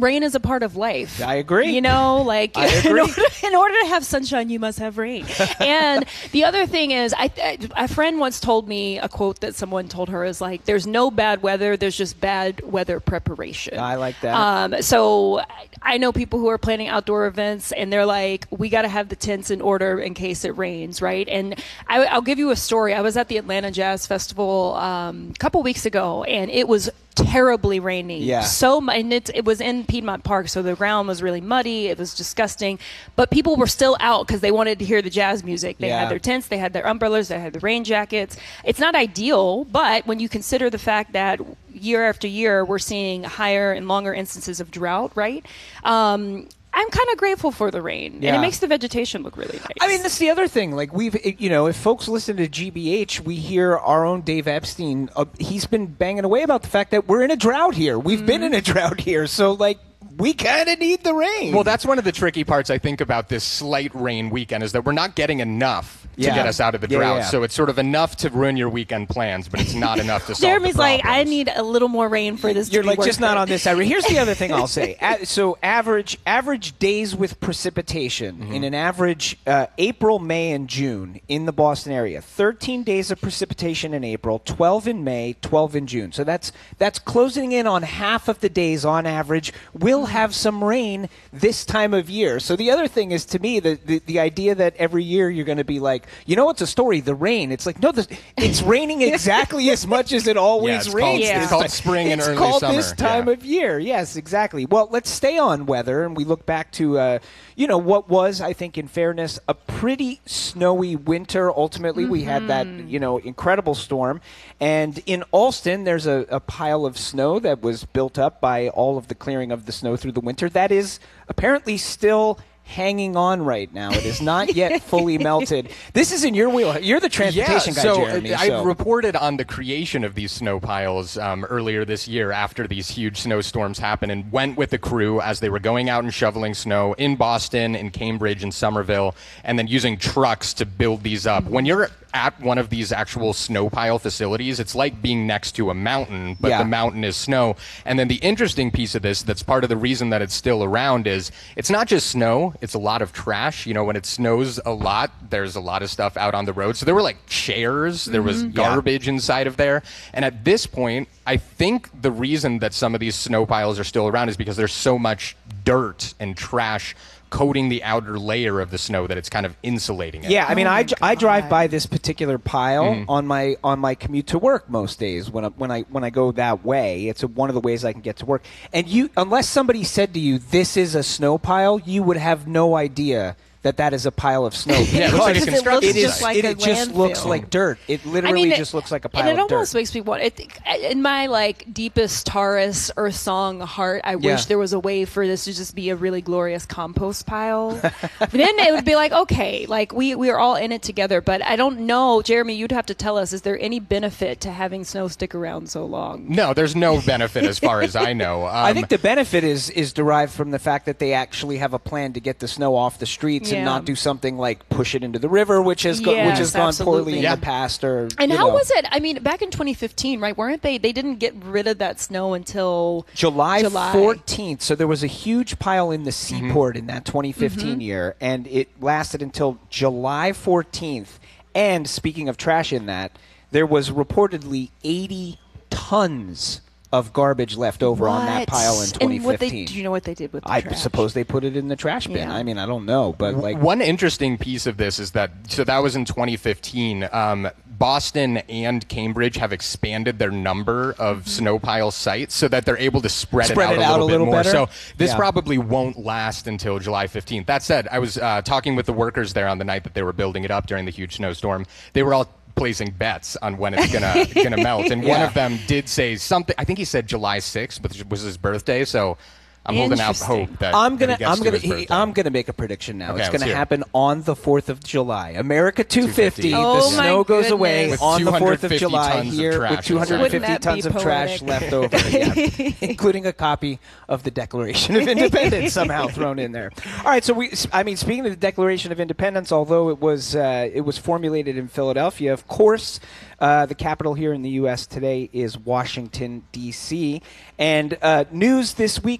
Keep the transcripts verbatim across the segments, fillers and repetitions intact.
rain is a part of life. I agree. You know, like I agree. In, order, in order to have sunshine, you must have rain. And the other thing is, I, a friend once told me a quote that someone told her is like, "There's no bad weather. There's just bad weather preparation." I like that. Um, so I know people who are planning outdoor events, and they're like, "We got to have the tents in order in case it rains," right? And I, I'll give you a story. I was at the Atlanta Jazz Festival um, a couple weeks ago, and it was terribly rainy. Yeah. So mu- and it, it was in Piedmont Park, so the ground was really muddy. It was disgusting. But people were still out because they wanted to hear the jazz music. They Yeah. had their tents, they had their umbrellas, they had the rain jackets. It's not ideal, but when you consider the fact that year after year we're seeing higher and longer instances of drought, right? Um, I'm kind of grateful for the rain, and Yeah. it makes the vegetation look really nice. I mean, that's the other thing. Like, we've, it- you know, if folks listen to G B H, we hear our own Dave Epstein. Uh, he's been banging away about the fact that we're in a drought here. We've Mm-hmm. been in a drought here. So, like, we kind of need the rain. Well, that's one of the tricky parts, I think, about this slight rain weekend is that we're not getting enough to Yeah. get us out of the Yeah, drought. yeah. So it's sort of enough to ruin your weekend plans, but it's not enough to solve Jeremy's the like, I problems. need a little more rain for this You're to be like, worth just not it. on this average. Here's the other thing I'll say. A- so average average days with precipitation Mm-hmm. in an average uh, April, May, and June in the Boston area. thirteen days of precipitation in April, twelve in May, twelve in June. So that's that's closing in on half of the days on average. We'll have some rain this time of year. So the other thing is, to me, the, the, the idea that every year you're going to be like, you know, it's a story, the rain. It's like, no, the, it's raining exactly as much as it always Yeah, it's rains. called- this it's time. called spring and It's early called summer. this time Yeah. of year. Yes, exactly. Well, let's stay on weather, and we look back to, uh, you know, what was, I think, in fairness, a pretty snowy winter. Ultimately, we had that, you know, incredible storm. And in Alston, there's a, a pile of snow that was built up by all of the clearing of the snow through the winter. That is apparently still hanging on right now. It is not yet fully melted. This is in your wheel. You're the transportation yeah, guy, so Jeremy. uh, I so. reported on the creation of these snow piles um, earlier this year after these huge snowstorms happened, and went with the crew as they were going out and shoveling snow in Boston, in Cambridge, and Somerville, and then using trucks to build these up. When you're at one of these actual snow pile facilities, it's like being next to a mountain, but Yeah. the mountain is snow. And then the interesting piece of this, that's part of the reason that it's still around, is it's not just snow, it's a lot of trash. You know, when it snows a lot, there's a lot of stuff out on the road. So there were like chairs, there was garbage inside of there. And at this point, I think the reason that some of these snow piles are still around is because there's so much dirt and trash coating the outer layer of the snow that it's kind of insulating it. Yeah, I mean, Oh I, my dr- I drive God. by this particular pile Mm-hmm. on my on my commute to work most days when I, when I when I go that way. It's a, one of the ways I can get to work. And you, unless somebody said to you, "This is a snow pile," you would have no idea that that is a pile of snow. Yeah, it looks like a Because it construction looks It is. just like it, a it just landfill. looks like dirt. It literally just looks like a pile and it of dirt. almost makes me want it. In my like deepest Taurus Earth Song heart, I Yeah. wish there was a way for this to just be a really glorious compost pile. But then it would be like, okay, like we we are all in it together. But I don't know, Jeremy. You'd have to tell us: is there any benefit to having snow stick around so long? No, there's no benefit as far as I know. Um, I think the benefit is is derived from the fact that they actually have a plan to get the snow off the streets and Yeah. not do something like push it into the river, which has go- which Yes, has gone poorly absolutely. in Yeah. the past. Or And you how know. was it? I mean, back in twenty fifteen, right? Weren't they? They didn't get rid of that snow until July July. fourteenth. So there was a huge pile in the seaport in that twenty fifteen Mm-hmm. year, and it lasted until July fourteenth. And speaking of trash in that, there was reportedly eighty tons of garbage left over on that What? pile in twenty And what they, fifteen. do you know what they did with the I trash? suppose they put it in the trash bin. Yeah. I mean, I don't know, but like One interesting piece of this is that, so that was in twenty fifteen. Um, Boston and Cambridge have expanded their number of snow pile sites so that they're able to spread, Spread it it out out a a little, little bit more. better? So this Yeah. probably won't last until July fifteenth. That said, I was uh, talking with the workers there on the night that they were building it up during the huge snowstorm. They were all placing bets on when it's gonna gonna melt, and one Yeah. of them did say something. I think he said July sixth, which was his birthday. So I'm holding out Interesting. hope that I'm that gonna he gets I'm to gonna his birthday. I'm gonna make a prediction now. Okay, it's let's gonna hear it. happen on the fourth of July. America two fifty. two fifty. Oh the my snow goes away goodness. on the With fourth of 250 July tons of here trash with two hundred fifty inside. tons of Wouldn't that trash be left over, yeah. including a copy of the Declaration of Independence somehow thrown in there. All right, so we I mean speaking of the Declaration of Independence, although it was uh, it was formulated in Philadelphia, of course, uh, the capital here in the U S today is Washington D C And uh, news this week that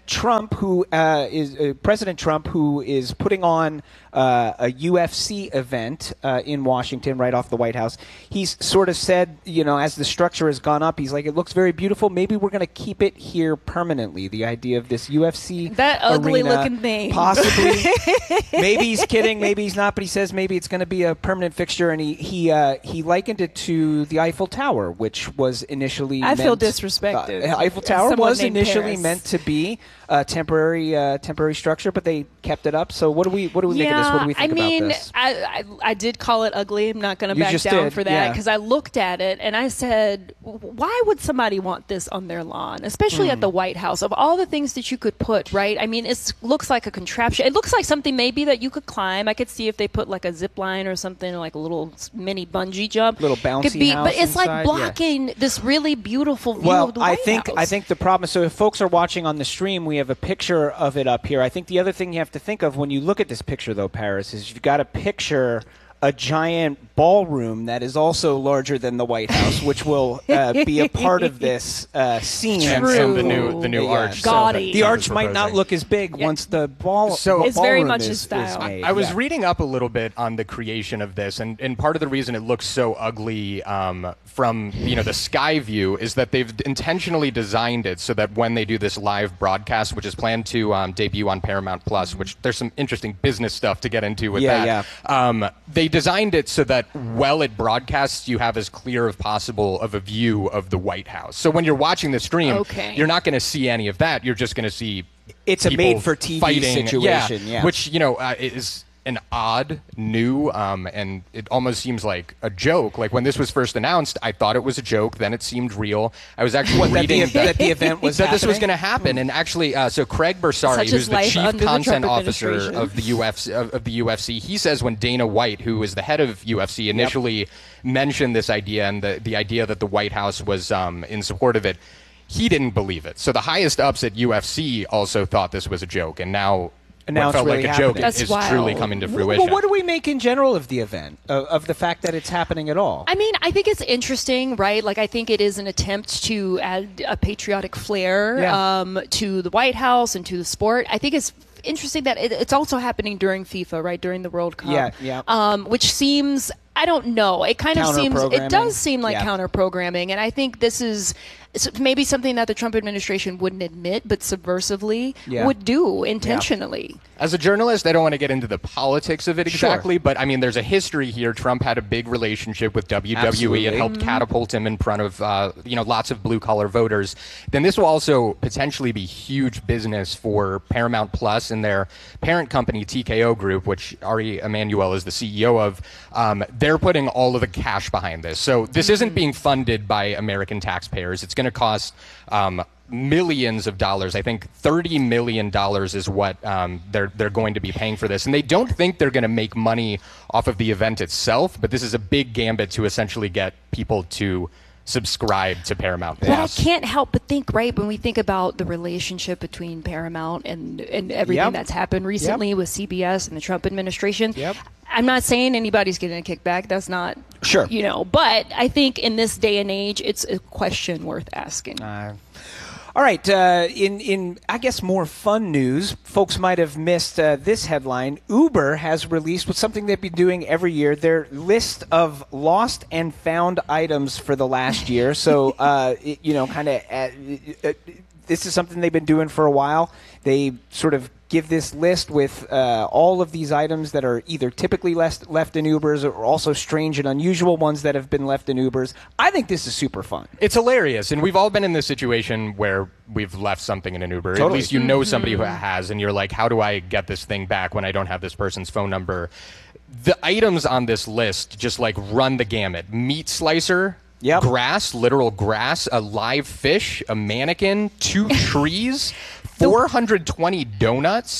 Trump, who uh, is uh, President Trump, who is putting on uh, a U F C event uh, in Washington, right off the White House. He's sort of said, you know, as the structure has gone up, he's like, it looks very beautiful. Maybe we're going to keep it here permanently. The idea of this U F C that ugly arena, looking thing, possibly. Maybe he's kidding, maybe he's not, but he says maybe it's going to be a permanent fixture. And he he uh, he likened it to the Eiffel Tower, which was initially. I meant, feel disrespected. Uh, Eiffel Tower Someone was named initially Paris. meant to be a temporary uh, temporary structure, but they kept it up. So what do we what do we yeah, make of this? What do we think I mean, about this? I, I I did call it ugly. I'm not going to You back just down did, for that yeah. because I looked at it and I said, why would somebody want this on their lawn, especially Mm. at the White House? Of all the things that you could put, right? I mean, it looks like a contraption. It looks like something maybe that you could climb. I could see if they put like a zip line or something, like a little mini bungee jump. Little bouncy could be, house but it's inside, like yeah. blocking this really beautiful view Well, of the I White think House. I think the problem. So if folks are watching on the stream, we have a picture of it up here. I think the other thing you have to think of when you look at this picture, though, Paris, is you've got to picture a giant ballroom that is also larger than the White House, which will uh, be a part of this uh, scene. And, True. and the new the new Yeah. arch. so Gaudy. that The Trump arch is might not proposing. look as big Yeah. once the ball. So- It's very ballroom much is, his style. is made. I was Yeah. reading up a little bit on the creation of this, and, and part of the reason it looks so ugly um, from you know the sky view is that they've intentionally designed it so that when they do this live broadcast, which is planned to um, debut on Paramount Plus, which there's some interesting business stuff to get into with Yeah, that. yeah. Um, they designed it so that while it broadcasts, you have as clear as possible of a view of the White House. So when you're watching the stream, Okay. you're not going to see any of that. You're just going to see It's a people made-for-T V fighting. situation, yeah. Which, you know, uh, is an odd, new, um, and it almost seems like a joke. Like when this was first announced, I thought it was a joke. Then it seemed real. I was actually What, that the, reading that the event was that this was happening? going to happen. And actually, uh, so Craig Bersari, Such who's is the life chief under the content Trump officer administration. of the U F C, of, of the U F C, he says when Dana White, who was the head of U F C, initially mentioned this idea and the, the idea that the White House was um, in support of it, he didn't believe it. So the highest ups at U F C also thought this was a joke, and now And now what it's felt really like a joke happening. That's is wild. truly coming to Well, fruition. what do we make in general of the event, of, of the fact that it's happening at all? I mean, I think it's interesting, right? Like, I think it is an attempt to add a patriotic flair Yeah. um, to the White House and to the sport. I think it's interesting that it, it's also happening during FIFA, right? During the World Cup. Yeah, yeah. Um, which seems, I don't know. It kind of seems, it Counter-programming. does seem like Yeah. counter-programming. And I think this is it's maybe something that the Trump administration wouldn't admit, but subversively Yeah. would do intentionally. As a journalist, I don't want to get into the politics of it exactly, Sure. but I mean, there's a history here. Trump had a big relationship with W W E. Absolutely. It helped catapult him in front of uh, you know lots of blue collar voters. Then this will also potentially be huge business for Paramount Plus and their parent company T K O Group, which Ari Emanuel is the C E O of. Um, they're putting all of the cash behind this, so this isn't being funded by American taxpayers. It's going to cost um, millions of dollars. I think thirty million dollars is what um, they're they're going to be paying for this, and they don't think they're going to make money off of the event itself. But this is a big gambit to essentially get people to subscribe to Paramount But I Plus. can't help but think, right, when we think about the relationship between Paramount and, and everything Yep. that's happened recently with C B S and the Trump administration. Yep. I'm not saying anybody's getting a kickback. That's not, Sure. you know, but I think in this day and age, it's a question worth asking. Uh, all right. Uh, in in I guess more fun news, folks might have missed uh, this headline. Uber has released with something they've been doing every year, their list of lost and found items for the last year. So uh, it, you know, kind of uh, uh, this is something they've been doing for a while. They sort of give this list with uh, all of these items that are either typically left, left in Ubers or also strange and unusual ones that have been left in Ubers. I think this is super fun. It's hilarious, and we've all been in this situation where we've left something in an Uber. At Totally. least you know somebody who has, and you're like, how do I get this thing back when I don't have this person's phone number? The items on this list just like run the gamut. Meat slicer, Yep. grass, literal grass, a live fish, a mannequin, two trees, four hundred twenty donuts,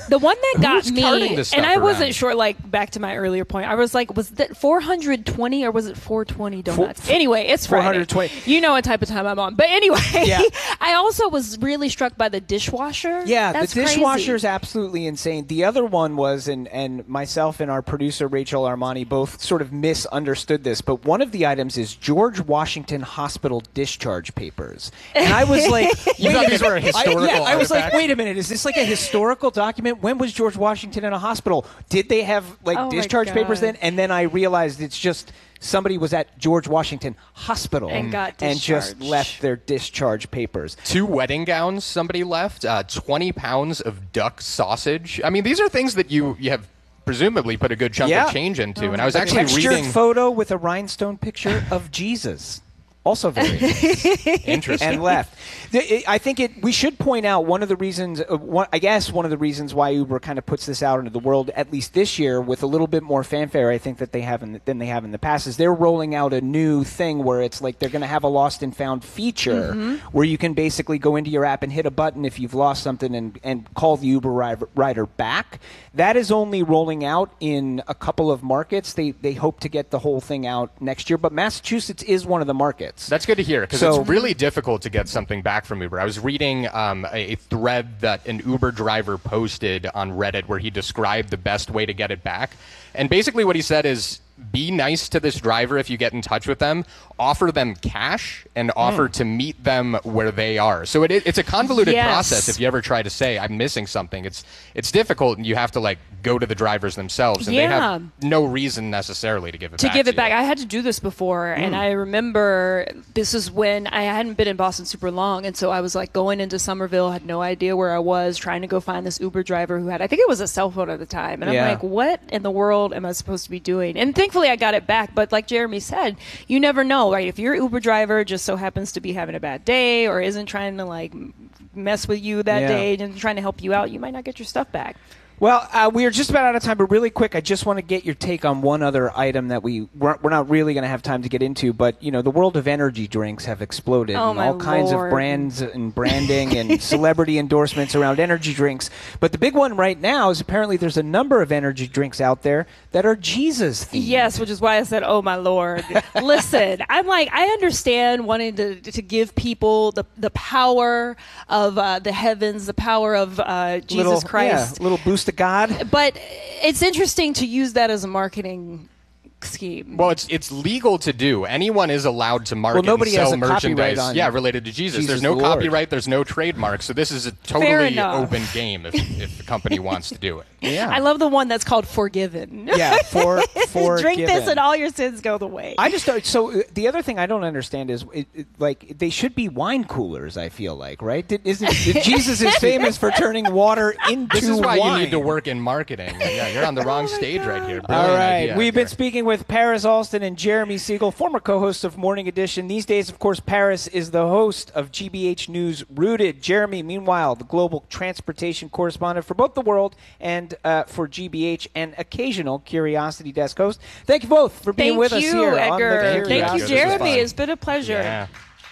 The one that got Who's me, carting this and stuff I wasn't around? sure, like, back to my earlier point, I was like, was that four hundred twenty or was it four twenty donuts? Four- anyway, it's Friday. four hundred twenty. You know what type of time I'm on. But anyway, Yeah. I also was really struck by the dishwasher. Yeah, That's the dishwasher crazy. is absolutely insane. The other one was, and, and myself and our producer, Rachel Armani, both sort of misunderstood this, but one of the items is George Washington Hospital discharge papers. And I was like, You wait thought a these minute. were a historical I, yeah, I was like, artifact? wait a minute, is this like a historical document? When was George Washington in a hospital? Did they have like Oh, my discharge papers God. then? And then I realized it's just somebody was at George Washington Hospital And got and just discharged. left their discharge papers. Two wedding gowns somebody left, uh, twenty pounds of duck sausage. I mean, these are things that you, you have presumably put a good chunk Yeah. of change into. Oh and I was A actually textured reading. photo with a rhinestone picture of Jesus. Also very nice. Interesting. And left. The- it- I think it. We should point out one of the reasons. Uh, one, I guess one of the reasons why Uber kind of puts this out into the world, at least this year, with a little bit more fanfare. I think that they have in the, than they have in the past. Is they're rolling out a new thing where it's like they're going to have a lost and found feature where you can basically go into your app and hit a button if you've lost something and and call the Uber rider, rider back. That is only rolling out in a couple of markets. They they hope to get the whole thing out next year, but Massachusetts is one of the markets. That's good to hear because So- it's really difficult to get something back from Uber. I was reading um, a, a thread that an Uber driver posted on Reddit where he described the best way to get it back. And basically what he said is be nice to this driver if you get in touch with them, offer them cash, and offer to meet them where they are. So it, it's a convoluted Yes. process if you ever try to say, I'm missing something. It's it's difficult, and you have to like go to the drivers themselves, and they Yeah. have no reason necessarily to give it to back. give it you. back. I had to do this before, and I remember this is when I hadn't been in Boston super long, and so I was like going into Somerville, had no idea where I was, trying to go find this Uber driver who had, I think it was a cell phone at the time, and Yeah. I'm like, what in the world am I supposed to be doing? And thankfully I got it back, but like Jeremy said, you never know, right? If your Uber driver just so happens to be having a bad day or isn't trying to like m- mess with you that Yeah. day and trying to help you out, you might not get your stuff back. Well, uh, we are just about out of time, but really quick, I just want to get your take on one other item that we we're, we're not really going to have time to get into. But you know, the world of energy drinks have exploded, Oh, and my all kinds Lord. of brands and branding and celebrity endorsements around energy drinks. But the big one right now is apparently there's a number of energy drinks out there that are Jesus themed. Yes, which is why I said, "Oh my Lord!" Listen, I'm like, I understand wanting to to give people the the power of uh, the heavens, the power of uh, Jesus little, Christ, yeah, little boost of God. but it's interesting to use that as a marketing scheme. Well, it's it's legal to do. Anyone is allowed to market Well, nobody and sell has a copyright merchandise. on Yeah, related to Jesus. Jesus There's no the Lord. copyright. There's no trademark. So this is a Fair totally enough. open game if if the company wants to do it. Yeah, I love the one that's called Forgiven. Yeah, for for Drink this given. and all your sins go the way. I just don't, so uh, the other thing I don't understand is it, it, like they should be wine coolers. I feel like right. Did, isn't Jesus is famous for turning water into This is why wine. you need to work in marketing. Yeah, you're on the wrong stage right here. All Brilliant right, idea, we've been Garrett. speaking with Paris Alston and Jeremy Siegel, former co-hosts of Morning Edition. These days, of course, Paris is the host of G B H News Rooted. Jeremy, meanwhile, the global transportation correspondent for both The World and uh, for G B H and occasional Curiosity Desk host. Thank you both for being Thank with us you, here on Edgar. the Thank you, Thank Edgar. you, This was Jeremy. fun. It's been a pleasure. Yeah.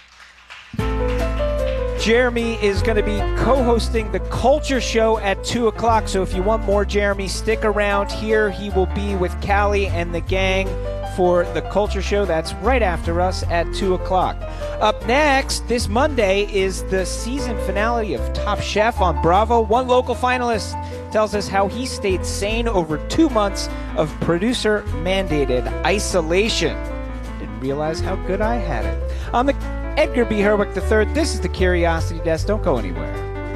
Jeremy is going to be co-hosting the Culture Show at two o'clock, so if you want more Jeremy, stick around here. He will be with Callie and the gang for the Culture Show. That's right after us at two o'clock. Up next, this Monday, is the season finale of Top Chef on Bravo. One local finalist tells us how he stayed sane over two months of producer-mandated isolation. Didn't realize how good I had it. On the Edgar B. Herwick the third, this is the Curiosity Desk. Don't go anywhere.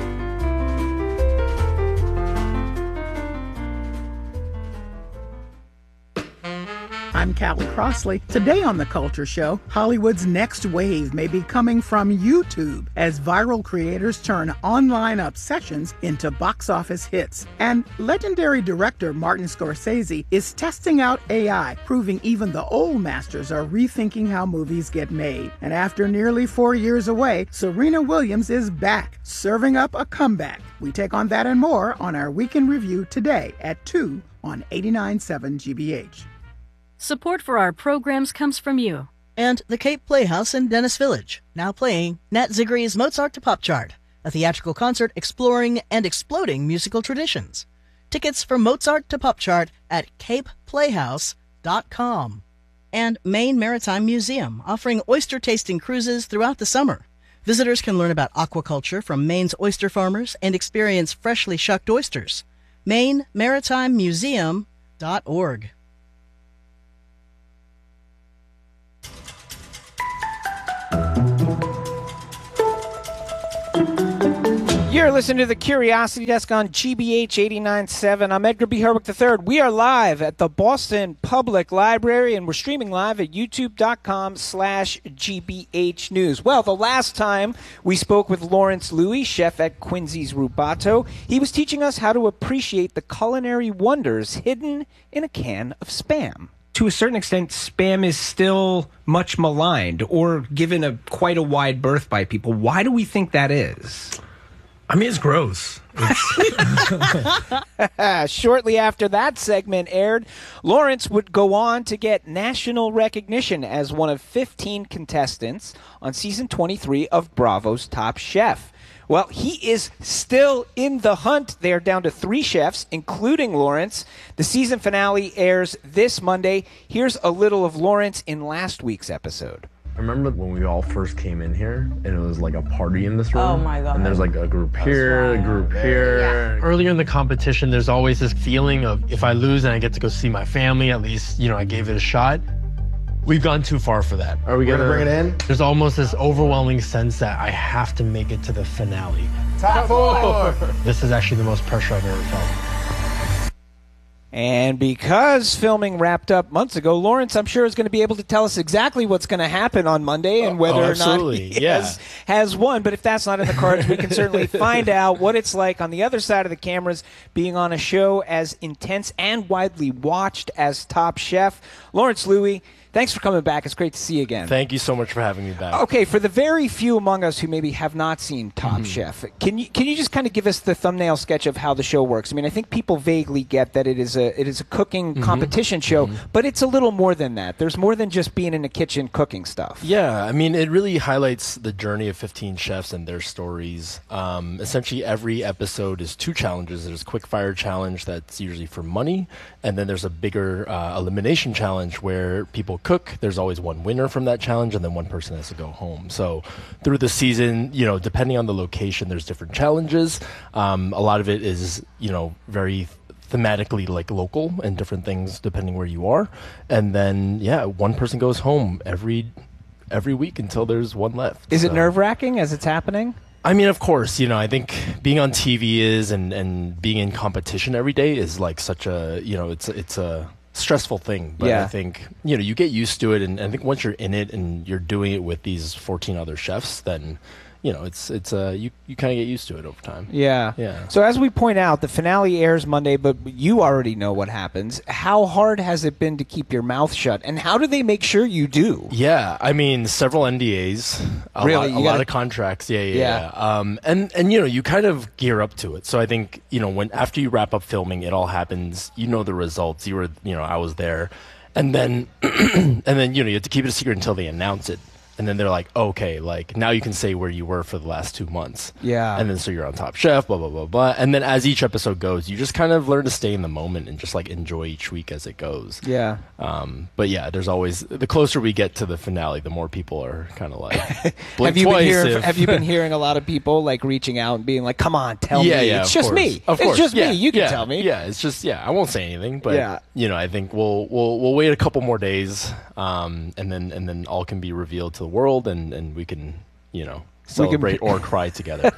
I'm Callie Crossley. Today on The Culture Show, Hollywood's next wave may be coming from YouTube as viral creators turn online obsessions into box office hits. And legendary director Martin Scorsese is testing out A I, proving even the old masters are rethinking how movies get made. And after nearly four years away, Serena Williams is back, serving up a comeback. We take on that and more on our Weekend Review today at two on eighty-nine point seven G B H. Support for our programs comes from you. And the Cape Playhouse in Dennis Village, now playing Nat Zigri's Mozart to Pop Chart, a theatrical concert exploring and exploding musical traditions. Tickets from Mozart to Pup Chart at cape playhouse dot com. And Maine Maritime Museum, offering oyster-tasting cruises throughout the summer. Visitors can learn about aquaculture from Maine's oyster farmers and experience freshly shucked oysters. Maine Maritime Museum dot org. You're listening to the Curiosity Desk on G B H eighty-nine point seven. I'm Edgar B. Herwick the third. We are live at the Boston Public Library, and we're streaming live at youtube.com slash GBH News. Well, the last time we spoke with Lawrence Louie, chef at Quincy's Rubato, he was teaching us how to appreciate the culinary wonders hidden in a can of Spam. To a certain extent, Spam is still much maligned or given a quite a wide berth by people. Why do we think that is? I mean, it's gross. It's Shortly after that segment aired, Lawrence would go on to get national recognition as one of fifteen contestants on season twenty-three of Bravo's Top Chef. Well, he is still in the hunt. They are down to three chefs, including Lawrence. The season finale airs this Monday. Here's a little of Lawrence in last week's episode. I remember when we all first came in here, and it was like a party in this room. Oh my God. And there's like a group here, a group here. Yeah. Earlier in the competition, there's always this feeling of if I lose and I get to go see my family, at least, you know, I gave it a shot. We've gone too far for that. Are we going to bring it in? There's almost this overwhelming sense that I have to make it to the finale. Top four! This is actually the most pressure I've ever felt. And because filming wrapped up months ago, Lawrence, I'm sure, is going to be able to tell us exactly what's going to happen on Monday and whether oh, or not he yeah. has, has won. But if that's not in the cards, we can certainly find out what it's like on the other side of the cameras, being on a show as intense and widely watched as Top Chef. Lawrence Louie, thanks for coming back. It's great to see you again. Thank you so much for having me back. Okay, for the very few among us who maybe have not seen Top Mm-hmm. Chef, can you can you just kind of give us the thumbnail sketch of how the show works? I mean, I think people vaguely get that it is a it is a cooking Mm-hmm. competition show, Mm-hmm. but it's a little more than that. There's more than just being in a kitchen cooking stuff. Yeah, I mean, it really highlights the journey of fifteen chefs and their stories. Um, essentially, every episode is two challenges. There's a quick fire challenge that's usually for money, and then there's a bigger uh, elimination challenge where people cook. There's always one winner from that challenge, and then one person has to go home. So through the season, you know, depending on the location, there's different challenges. Um, a lot of it is, you know, very thematically like local and different things depending where you are. And then, yeah, one person goes home every every week until there's one left. Is So- it nerve-wracking as it's happening? I mean, of course, you know, I think being on T V is and, and being in competition every day is like such a, you know, it's it's a stressful thing. But Yeah. I think, you know, you get used to it. And I think once you're in it and you're doing it with these fourteen other chefs, then, you know, it's, it's uh, you, you kind of get used to it over time. Yeah. Yeah. So as we point out, the finale airs Monday, but you already know what happens. How hard has it been to keep your mouth shut, and how do they make sure you do? Yeah, I mean, several N D As, a, Really? lot, You a gotta- lot of contracts. Yeah, yeah, Yeah. yeah. Um, and and you know, you kind of gear up to it. So I think, you know, when after you wrap up filming, it all happens. You know the results. You were, you know, I was there, and then and then you know you have to keep it a secret until they announce it. And then they're like, okay, like now you can say where you were for the last two months. Yeah. And then so you're on Top Chef, blah, blah, blah, blah. And then as each episode goes, you just kind of learn to stay in the moment and just like enjoy each week as it goes. Yeah. Um, but yeah, there's always, the closer we get to the finale, the more people are kind of like, blink Have you, been twice hearing, if- have you been hearing a lot of people like reaching out and being like, come on, tell yeah, me. yeah, it's of just course. me. Of it's course. just yeah, me. You can yeah, tell me. Yeah, it's just, yeah, I won't say anything, but, Yeah. you know, I think we'll, we'll, we'll wait a couple more days, um, and then, and then all can be revealed to the world and, and we can, you know, celebrate or cry together.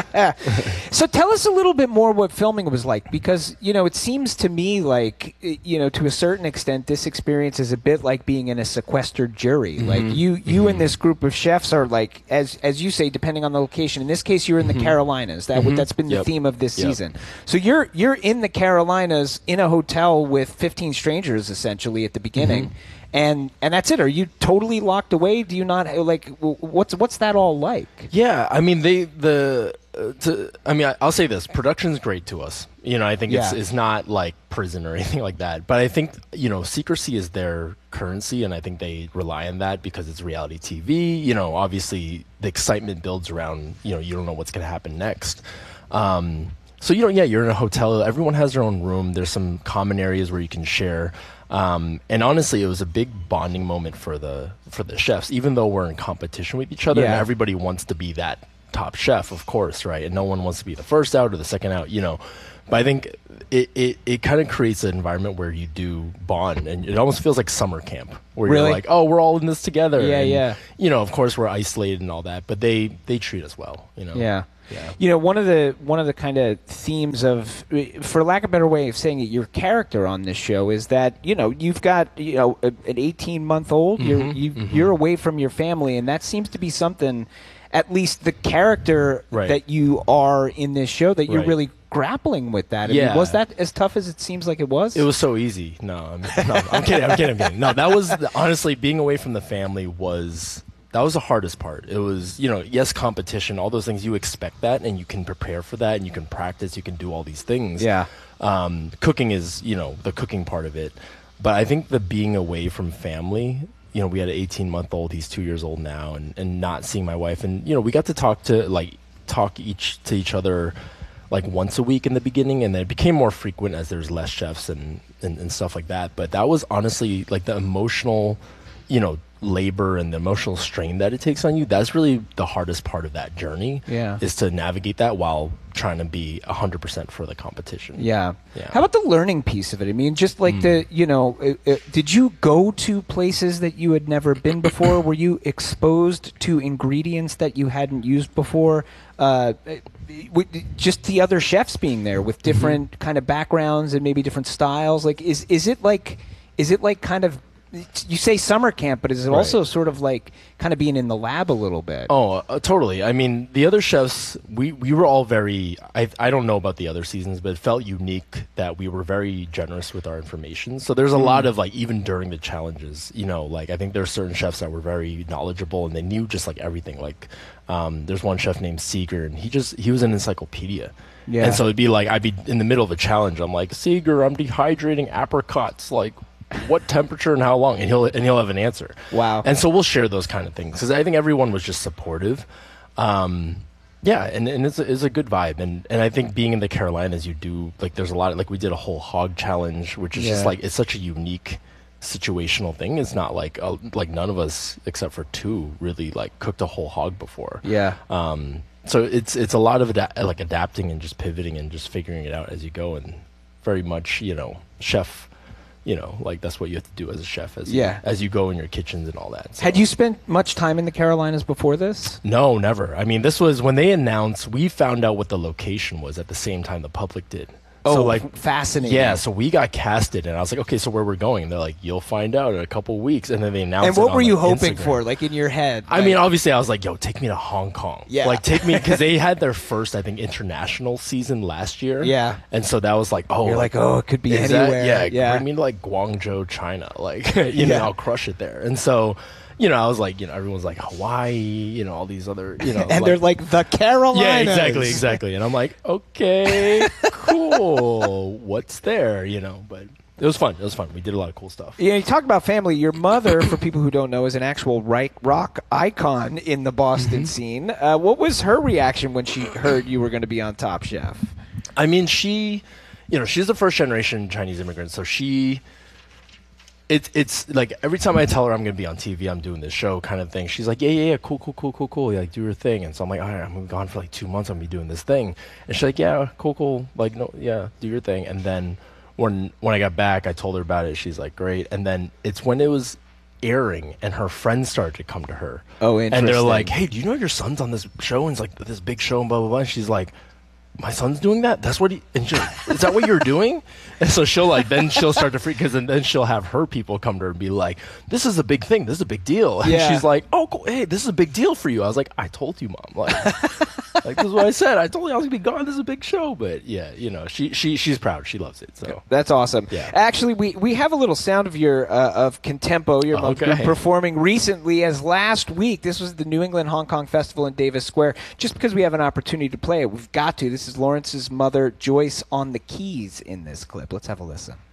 So tell us a little bit more what filming was like, because, you know, it seems to me like, you know, to a certain extent, this experience is a bit like being in a sequestered jury. Mm-hmm. Like you, you and this group of chefs are like, as as you say, depending on the location. In this case, you're in the Carolinas. That Mhm. that's been the Yep. theme of this Yep. season. So you're you're in the Carolinas in a hotel with fifteen strangers essentially at the beginning. Mm-hmm. And and that's it. Are you totally locked away? Do you not like w- what's what's that all like? Yeah, I mean they the uh, to, I mean, I, I'll say this: production's great to us. You know, I think Yeah. it's it's not like prison or anything like that. But I think you know, secrecy is their currency, and I think they rely on that because it's reality T V. You know, obviously the excitement builds around. You know, you don't know what's going to happen next. Um, so you know, yeah, you're in a hotel. Everyone has their own room. There's some common areas where you can share. Um, and honestly, it was a big bonding moment for the for the chefs, even though we're in competition with each other, Yeah. and everybody wants to be that top chef, of course, right? And no one wants to be the first out or the second out, you know. But I think it, it, it kind of creates an environment where you do bond, and it almost feels like summer camp, where Really? you're like, oh, we're all in this together. Yeah, and, yeah. You know, of course, we're isolated and all that, but they they treat us well, you know. Yeah. Yeah. You know, one of the one of the kind of themes of, for lack of a better way of saying it, your character on this show is that, you know, you've got, you know, a, an eighteen month old. Mm-hmm, You're you, mm-hmm. you're away from your family, and that seems to be something. At least the character Right. that you are in this show, that you're Right. really grappling with that. I Yeah. mean, was that as tough as it seems like it was? It was so easy. No, I'm, no, I'm kidding. I'm kidding. I'm kidding. No, that was the, honestly being away from the family was that was the hardest part. It was, you know, yes, competition, all those things. You expect that, and you can prepare for that, and you can practice. You can do all these things. Yeah. Um, cooking is, you know, the cooking part of it, but I think the being away from family. You know, we had an eighteen month old. He's two years old now, and, and not seeing my wife, and you know, we got to talk to like talk each to each other like once a week in the beginning, and then it became more frequent as there's less chefs and, and, and stuff like that. But that was honestly like the emotional, you know, labor and the emotional strain that it takes on you. That's really the hardest part of that journey. Yeah. Is to navigate that while trying to be one hundred percent for the competition. Yeah. Yeah. How about the learning piece of it? I mean, just like the, you know, uh, uh, did you go to places that you had never been before? Were you exposed to ingredients that you hadn't used before? Uh, uh, w- just the other chefs being there with different kind of backgrounds and maybe different styles. Like, is is it like, is it like kind of, you say summer camp, but is it Right. also sort of like kind of being in the lab a little bit? Oh, uh, totally. I mean, the other chefs, we, we were all very, I, I don't know about the other seasons, but it felt unique that we were very generous with our information. So there's a lot of like, even during the challenges, you know, like I think there's certain chefs that were very knowledgeable and they knew just like everything. Like um, there's one chef named Seeger, and he just, he was an encyclopedia. Yeah. And so it'd be like, I'd be in the middle of a challenge. I'm like, Seeger, I'm dehydrating apricots. Like, what temperature and how long? And he'll and he'll have an answer. Wow. And so we'll share those kind of things because I think everyone was just supportive. Um, yeah, and, and it's, a, it's a good vibe. And, and I think being in the Carolinas, you do, like, there's a lot of, like, we did a whole hog challenge, which is just Yeah. like, it's such a unique situational thing. It's not like, uh, like none of us, except for two, really, like, cooked a whole hog before. Yeah. Um, so it's it's a lot of ada- like adapting and just pivoting and just figuring it out as you go, and very much, you know, chef. You know, like that's what you have to do as a chef as Yeah. you, as you go in your kitchens and all that. So. Had you spent much time in the Carolinas before this? No, never. I mean, this was when they announced. We found out what the location was at the same time the public did. Oh, so like fascinating. Yeah, so we got casted, and I was like, okay, so where we're going? And they're like, you'll find out in a couple weeks, and then they announced. And it what on, were you like, hoping Instagram. for, like in your head? I Like- mean, obviously, I was like, yo, take me to Hong Kong. Yeah. Like, take me, because they had their first, I think, international season last year. Yeah. And so that was like, oh. You're like, oh, it could be is that- anywhere. yeah, Yeah. bring me to like Guangzhou, China. Like, you Yeah. know, I'll crush it there. And so, you know, I was like, you know, everyone's like Hawaii, you know, all these other, you know. and they're like the Carolinas. Yeah, exactly, exactly. And I'm like, okay, cool. What's there, you know? But it was fun. It was fun. We did a lot of cool stuff. Yeah, you talk about family. Your mother, for people who don't know, is an actual right rock icon in the Boston Mm-hmm. scene. Uh, what was her reaction when she heard you were going to be on Top Chef? I mean, she, you know, she's the first generation Chinese immigrant, so she. It's it's like every time I tell her I'm gonna be on T V, I'm doing this show kind of thing. She's like, yeah, yeah, yeah, cool, cool, cool, cool, cool. Yeah, like, do your thing. And so I'm like, all right, I'm gone for like two months. I'm gonna be doing this thing. And she's like, yeah, cool, cool. Like, no, yeah, do your thing. And then when when I got back, I told her about it. She's like, great. And then it's when it was airing, and her friends started to come to her. Oh, And they're interesting. like, hey, do you know your son's on this show? And it's like this big show and blah blah blah. And she's like, my son's doing that? That's what he, and she'll, is that what you're doing? And so she'll like, then she'll start to freak, because then, then she'll have her people come to her and be like, this is a big thing. This is a big deal. And Yeah. she's like, oh, cool. Hey, this is a big deal for you. I was like, I told you, Mom. Like, like this is what I said. I told you I was going to be gone. This is a big show. But yeah, you know, she, she, she's proud. She loves it. So That's awesome. Yeah. Actually, we, we have a little sound of your uh, of Contempo, your mom's Okay. group, performing recently. As last week, this was the New England Hong Kong Festival in Davis Square. Just because we have an opportunity to play it, we've got to. This is Lawrence's mother, Joyce, on the keys in this clip. Let's have a listen.